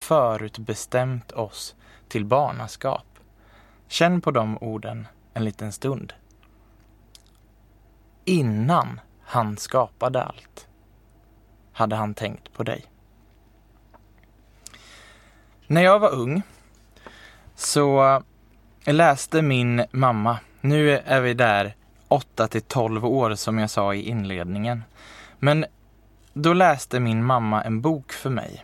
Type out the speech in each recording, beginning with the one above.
förutbestämt oss till barnaskap. Känn på de orden en liten stund. Innan han skapade allt hade han tänkt på dig. När jag var ung så läste min mamma, nu är vi där 8-12 år som jag sa i inledningen, men då läste min mamma en bok för mig.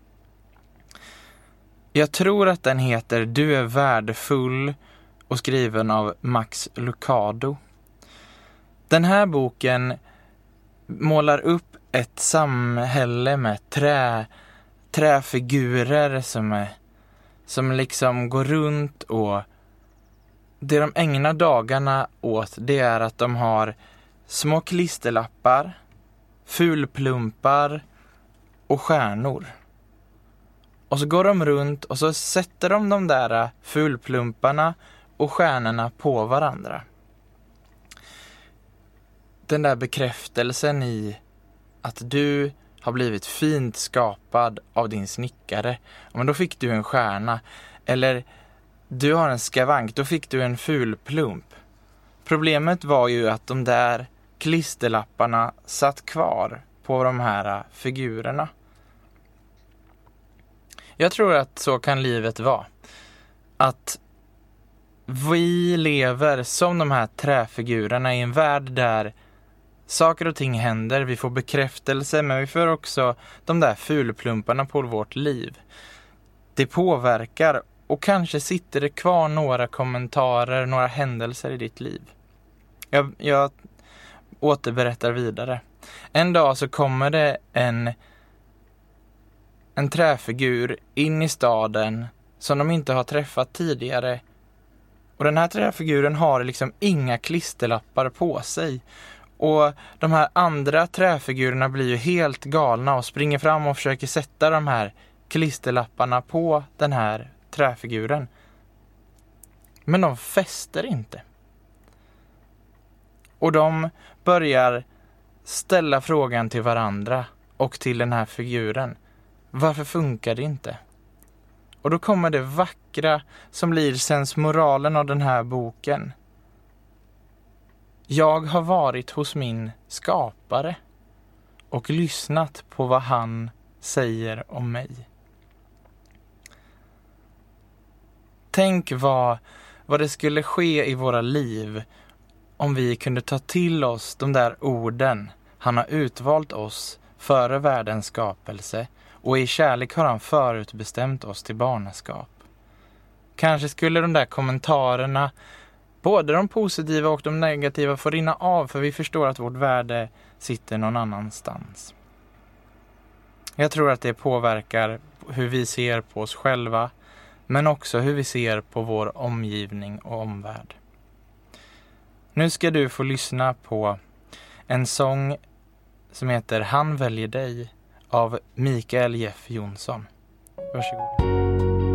Jag tror att den heter Du är värdefull och skriven av Max Lucado. Den här boken målar upp ett samhälle med träfigurer som liksom går runt, och det de ägnar dagarna åt, det är att de har små klisterlappar, fulplumpar och stjärnor. Och så går de runt och så sätter de där fulplumparna och stjärnorna på varandra. Den där bekräftelsen i att du har blivit fint skapad av din snickare, men då fick du en stjärna. Eller du har en skavank, då fick du en fulplump. Problemet var ju att de där klisterlapparna satt kvar på de här figurerna. Jag tror att så kan livet vara. Att vi lever som de här träfigurerna i en värld där saker och ting händer. Vi får bekräftelse, men vi får också de där fulplumparna på vårt liv. Det påverkar, och kanske sitter det kvar några kommentarer, några händelser i ditt liv. Jag återberättar vidare. En dag så kommer det en träfigur in i staden som de inte har träffat tidigare. Och den här träfiguren har liksom inga klisterlappar på sig. Och de här andra träfigurerna blir ju helt galna och springer fram och försöker sätta de här klisterlapparna på den här träfiguren. Men de fäster inte. Och de börjar ställa frågan till varandra och till den här figuren. Varför funkar det inte? Och då kommer det vackra som blir sensmoralen av den här boken. Jag har varit hos min skapare och lyssnat på vad han säger om mig. Tänk vad det skulle ske i våra liv om vi kunde ta till oss de där orden. Han har utvalt oss före världens skapelse, och i kärlek har han förutbestämt oss till barnaskap. Kanske skulle de där kommentarerna, både de positiva och de negativa, få rinna av, för vi förstår att vårt värde sitter någon annanstans. Jag tror att det påverkar hur vi ser på oss själva, men också hur vi ser på vår omgivning och omvärld. Nu ska du få lyssna på en sång som heter Han väljer dig av Mikael Jeff Jonsson. Varsågod.